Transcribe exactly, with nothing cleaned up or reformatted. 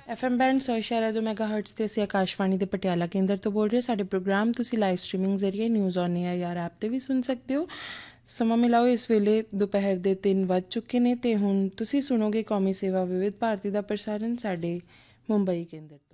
F M band ਸੌ ਇਸ਼ਾਰਾ ਦੋ ਮੈਗਾ ਹਰਟਸ 'ਤੇ ਅਸੀਂ ਆਕਾਸ਼ਵਾਣੀ ਦੇ ਪਟਿਆਲਾ ਕੇਂਦਰ ਤੋਂ ਬੋਲ ਰਹੇ। ਸਾਡੇ ਪ੍ਰੋਗਰਾਮ ਤੁਸੀਂ ਲਾਈਵ ਸਟਰੀਮਿੰਗ ਜ਼ਰੀਏ ਨਿਊਜ਼ ਔਨ ਏਅਰ ਯਾਰ ਐਪ 'ਤੇ ਵੀ ਸੁਣ ਸਕਦੇ ਹੋ। ਸਮਾਂ ਮਿਲਾਓ, ਇਸ ਵੇਲੇ ਦੁਪਹਿਰ ਦੇ ਤਿੰਨ ਵੱਜ ਚੁੱਕੇ ਨੇ ਅਤੇ ਹੁਣ ਤੁਸੀਂ ਸੁਣੋਗੇ ਕੌਮੀ ਸੇਵਾ ਵਿਵਿਧ ਭਾਰਤੀ ਦਾ ਪ੍ਰਸਾਰਣ ਸਾਡੇ ਮੁੰਬਈ ਕੇਂਦਰ ਤੋਂ।